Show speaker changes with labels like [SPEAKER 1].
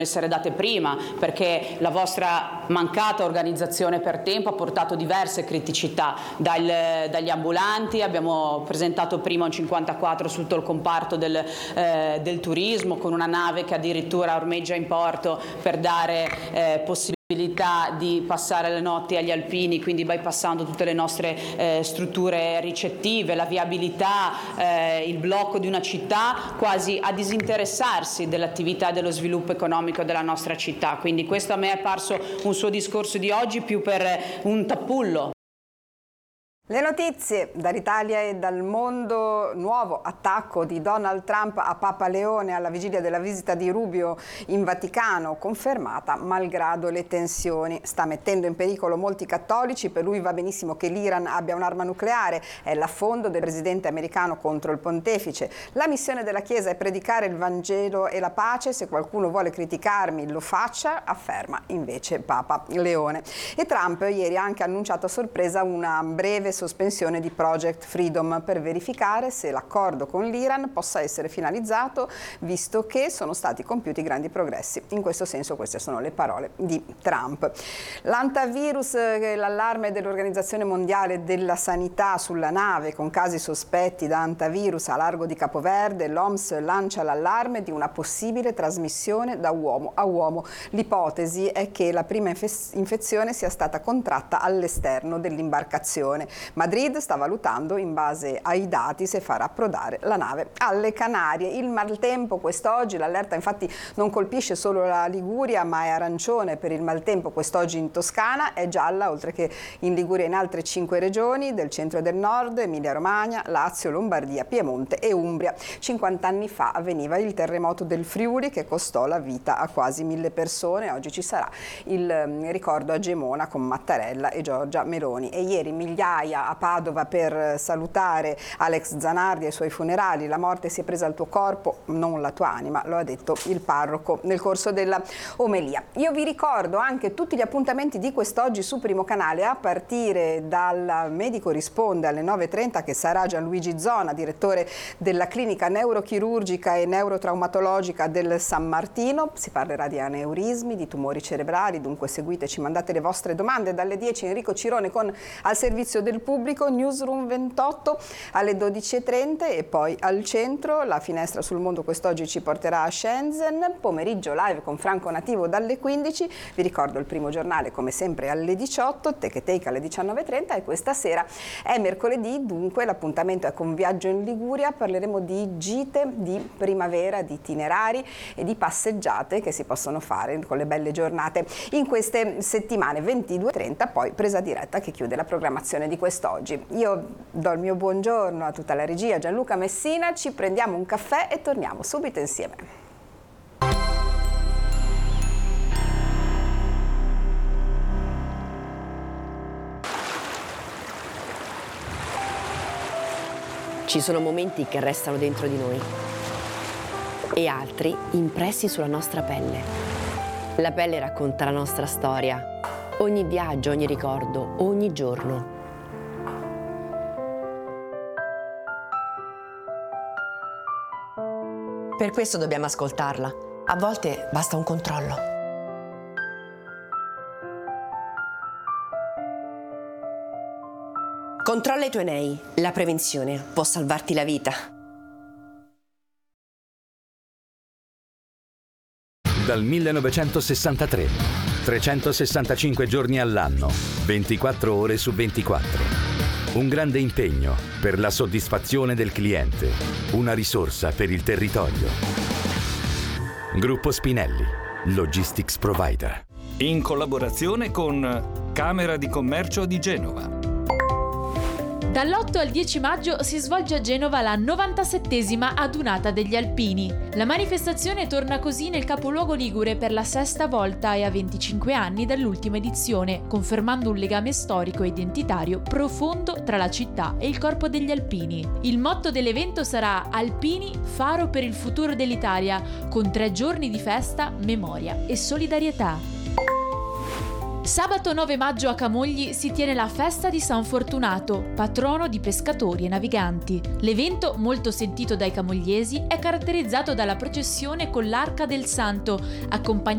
[SPEAKER 1] essere date prima, perché la vostra mancata organizzazione per tempo ha portato diverse criticità, dagli ambulanti, abbiamo presentato prima un 54 su tutto il comparto del turismo, con una nave che addirittura ormeggia in porto per dare possibilità di passare le notti agli alpini, quindi bypassando tutte le nostre strutture ricettive, la viabilità, il blocco di una città, quasi a disinteressarsi dell'attività e dello sviluppo economico della nostra città. Quindi questo a me è parso un suo discorso di oggi più per un tappullo.
[SPEAKER 2] Le notizie dall'Italia e dal mondo: nuovo attacco di Donald Trump a Papa Leone alla vigilia della visita di Rubio in Vaticano, confermata malgrado le tensioni. Sta mettendo in pericolo molti cattolici, per lui va benissimo che l'Iran abbia un'arma nucleare, è l'affondo del presidente americano contro il pontefice. La missione della Chiesa è predicare il Vangelo e la pace, se qualcuno vuole criticarmi lo faccia, afferma invece Papa Leone. E Trump ieri ha anche annunciato a sorpresa una breve sospensione di Project Freedom per verificare se l'accordo con l'Iran possa essere finalizzato, visto che sono stati compiuti grandi progressi. In questo senso queste sono le parole di Trump. L'antivirus, l'allarme dell'Organizzazione Mondiale della Sanità sulla nave con casi sospetti da antivirus a largo di Capoverde, l'OMS lancia l'allarme di una possibile trasmissione da uomo a uomo. L'ipotesi è che la prima infezione sia stata contratta all'esterno dell'imbarcazione. Madrid sta valutando in base ai dati se far approdare la nave alle Canarie. Il maltempo quest'oggi, l'allerta infatti non colpisce solo la Liguria ma è arancione per il maltempo quest'oggi in Toscana, è gialla oltre che in Liguria in altre 5 regioni del centro e del nord, Emilia Romagna, Lazio, Lombardia, Piemonte e Umbria. 50 anni fa avveniva il terremoto del Friuli che costò la vita a quasi 1000 persone. Oggi ci sarà il ricordo a Gemona con Mattarella e Giorgia Meloni, e ieri migliaia a Padova per salutare Alex Zanardi ai suoi funerali. La morte si è presa al tuo corpo, non la tua anima, lo ha detto il parroco nel corso della omelia. Io vi ricordo anche tutti gli appuntamenti di quest'oggi su Primo Canale, a partire dal Medico Risponde alle 9:30, che sarà Gianluigi Zona, direttore della clinica neurochirurgica e neurotraumatologica del San Martino. Si parlerà di aneurismi, di tumori cerebrali, dunque seguiteci, mandate le vostre domande. Dalle 10 Enrico Cirone con Al servizio del pubblico, Newsroom 28 alle 12:30, e poi al centro la finestra sul mondo quest'oggi ci porterà a Shenzhen, pomeriggio live con Franco Nativo dalle 15. Vi ricordo il primo giornale come sempre alle 18, Tech Take alle 19:30, e questa sera è mercoledì, dunque l'appuntamento è con Viaggio in Liguria. Parleremo di gite di primavera, di itinerari e di passeggiate che si possono fare con le belle giornate in queste settimane. 22:30 poi presa diretta che chiude la programmazione di quest'oggi. Io do il mio buongiorno a tutta la regia, Gianluca Messina, ci prendiamo un caffè e torniamo subito insieme.
[SPEAKER 3] Ci sono momenti che restano dentro di noi e altri impressi sulla nostra pelle. La pelle racconta la nostra storia, ogni viaggio, ogni ricordo, ogni giorno. Per questo dobbiamo ascoltarla. A volte basta un controllo. Controlla i tuoi nei. La prevenzione può salvarti la vita.
[SPEAKER 4] Dal 1963, 365 giorni all'anno, 24 ore su 24. Un grande impegno per la soddisfazione del cliente, una risorsa per il territorio. Gruppo Spinelli, Logistics Provider.
[SPEAKER 5] In collaborazione con Camera di Commercio di Genova.
[SPEAKER 6] Dall'8 al 10 maggio si svolge a Genova la 97esima Adunata degli Alpini. La manifestazione torna così nel capoluogo ligure per la 6ª volta e a 25 anni dall'ultima edizione, confermando un legame storico e identitario profondo tra la città e il corpo degli alpini. Il motto dell'evento sarà Alpini, faro per il futuro dell'Italia, con 3 giorni di festa, memoria e solidarietà. Sabato 9 maggio a Camogli si tiene la festa di San Fortunato, patrono di pescatori e naviganti. L'evento, molto sentito dai camogliesi, è caratterizzato dalla processione con l'Arca del Santo, accompagnata